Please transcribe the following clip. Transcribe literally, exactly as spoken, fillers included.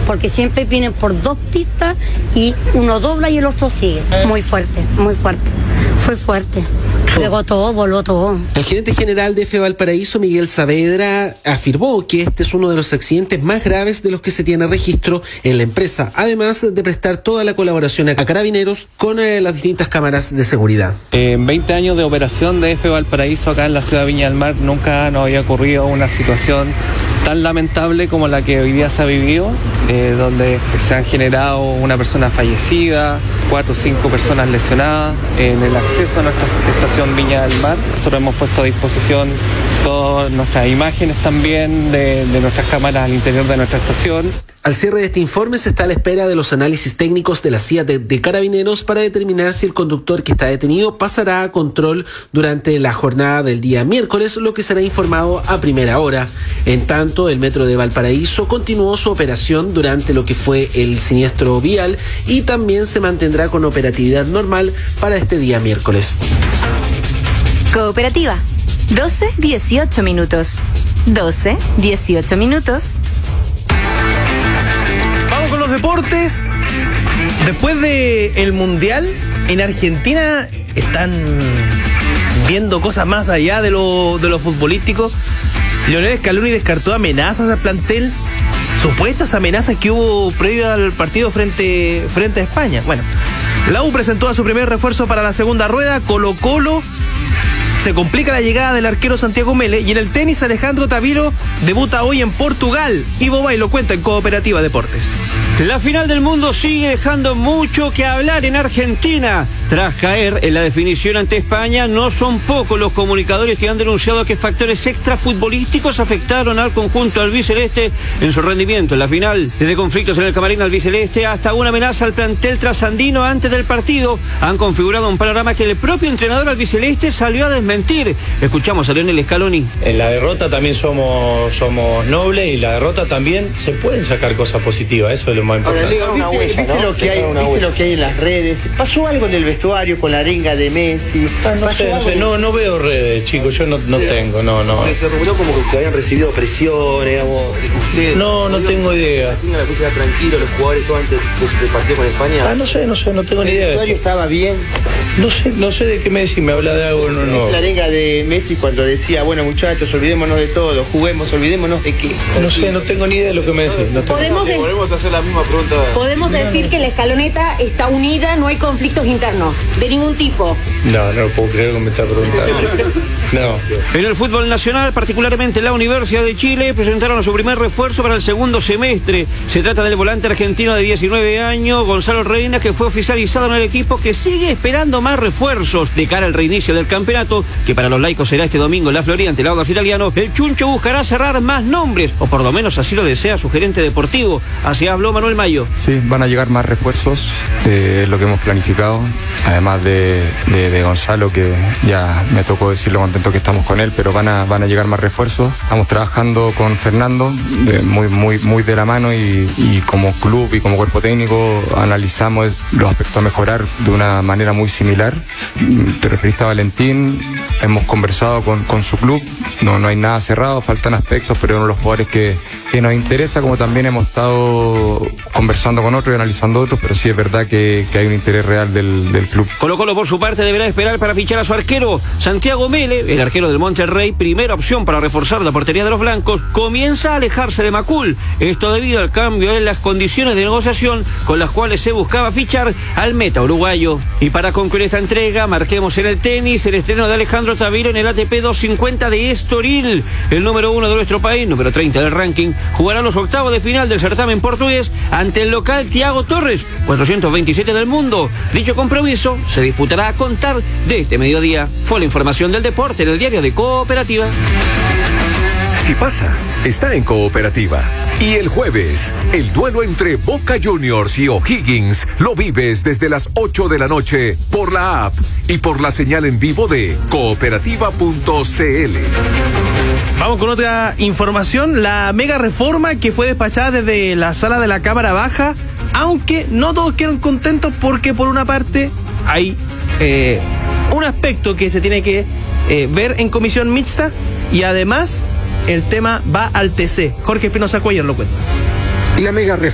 porque siempre vienen por dos pistas y uno dobla y el otro sigue. Muy fuerte, muy fuerte, fue fuerte. Pegó todo, voló todo. El gerente general de F Valparaíso, Miguel Saavedra, afirmó que este es uno de los accidentes más graves de los que se tiene registro en la empresa, además de prestar toda la colaboración a Carabineros con eh, las distintas cámaras de seguridad. En veinte años de operación de F Valparaíso acá en la ciudad de Viña del Mar nunca nos había ocurrido una situación tan lamentable como la que hoy día se ha vivido, eh, donde se han generado una persona fallecida, cuatro o cinco personas lesionadas en el acceso a nuestra estación Viña del Mar. Nosotros hemos puesto a disposición todas nuestras imágenes también de, de nuestras cámaras al interior de nuestra estación. Al cierre de este informe se está a la espera de los análisis técnicos de la C I A de, de Carabineros para determinar si el conductor que está detenido pasará a control durante la jornada del día miércoles, lo que será informado a primera hora. En tanto, el Metro de Valparaíso continuó su operación durante lo que fue el siniestro vial y también se mantendrá con operatividad normal para este día miércoles. Cooperativa, doce dieciocho minutos. doce dieciocho minutos. Vamos con los deportes. Después del Mundial, en Argentina están viendo cosas más allá de lo, de lo futbolístico. Lionel Scaloni descartó amenazas al plantel, supuestas amenazas que hubo previo al partido frente, frente a España. Bueno, la U presentó a su primer refuerzo para la segunda rueda, Colo Colo. Se complica la llegada del arquero Santiago Mele, y en el tenis Alejandro Tavilo debuta hoy en Portugal. Ivo Bay lo cuenta en Cooperativa Deportes. La final del mundo sigue dejando mucho que hablar en Argentina. Tras caer en la definición ante España, no son pocos los comunicadores que han denunciado que factores extrafutbolísticos afectaron al conjunto albiceleste en su rendimiento en la final. Desde conflictos en el camarín albiceleste hasta una amenaza al plantel trasandino antes del partido, han configurado un panorama que el propio entrenador albiceleste salió a desmentir. Escuchamos a Lionel Scaloni. En la derrota también somos, somos nobles, y la derrota también se pueden sacar cosas positivas, eso es lo más importante. Ahora, ¿viste, huella, ¿viste, ¿no? lo, que hay, ¿viste lo que hay en las redes? ¿Pasó algo en el vestuario con la arenga de Messi? Ah, no sé, no sé, no, no veo redes, chicos, yo no, no tengo, no, no. Se rumoró como que habían recibido presión, digamos, ustedes. No, no tengo idea. ¿Tienen la cuestión tranquilo los jugadores todo antes del partido con España? Ah, no sé, no sé, no tengo ni idea. ¿El vestuario estaba bien? No sé, no sé de qué me decís, me habla de algo, no, no. La arenga de Messi cuando decía, bueno muchachos, olvidémonos de todo, juguemos, olvidémonos de qué. No sé, no tengo ni idea de lo que me decís. No ¿Podemos, de... Volvemos a hacer la misma pregunta. Podemos decir que la escaloneta está unida, no hay conflictos internos, de ningún tipo. No, no lo puedo creer que me está preguntando. No. En el fútbol nacional, particularmente la Universidad de Chile, presentaron a su primer refuerzo para el segundo semestre. Se trata del volante argentino de diecinueve años, Gonzalo Reina, que fue oficializado en el equipo, que sigue esperando más refuerzos de cara al reinicio del campeonato, que para los laicos será este domingo en la Florida ante el Audax Italiano. El Chuncho buscará cerrar más nombres, o por lo menos así lo desea su gerente deportivo. Así habló Manuel Mayo. Sí, van a llegar más refuerzos, eh, es lo que hemos planificado, además de, de, de Gonzalo, que ya me tocó decir lo contento que estamos con él, pero van a, van a llegar más refuerzos. Estamos trabajando con Fernando, eh, muy, muy, muy de la mano, y, y como club y como cuerpo técnico analizamos los aspectos a mejorar de una manera muy similar. Te referiste a Valentín, hemos conversado con, con su club, no, no hay nada cerrado, faltan aspectos, pero uno de los jugadores que, que nos interesa, como también hemos estado conversando con otros y analizando otros, pero sí es verdad que, que hay un interés real del, del club. Colo Colo, por su parte, deberá esperar para fichar a su arquero Santiago Mele, el arquero del Monterrey, primera opción para reforzar la portería de los blancos. Comienza a alejarse de Macul, esto debido al cambio en las condiciones de negociación con las cuales se buscaba fichar al meta uruguayo. Y para concluir esta entrega, marquemos en el tenis el estreno de Alejandro Tavilo en el A T P doscientos cincuenta de Estoril. El número uno de nuestro país, número treinta del ranking, jugará los octavos de final del certamen portugués ante el local Thiago Torres, cuatrocientos veintisiete del mundo. Dicho compromiso se disputará a contar de este mediodía. Fue la información del deporte en el diario de Cooperativa. Si pasa, está en Cooperativa. Y el jueves, el duelo entre Boca Juniors y O'Higgins lo vives desde las ocho de la noche por la app y por la señal en vivo de cooperativa punto c l. Vamos con otra información, la mega reforma que fue despachada desde la sala de la Cámara Baja, aunque no todos quedan contentos porque por una parte hay eh, un aspecto que se tiene que eh, ver en comisión mixta, y además el tema va al T C. Jorge Espinosa Cuellar lo cuenta. La mega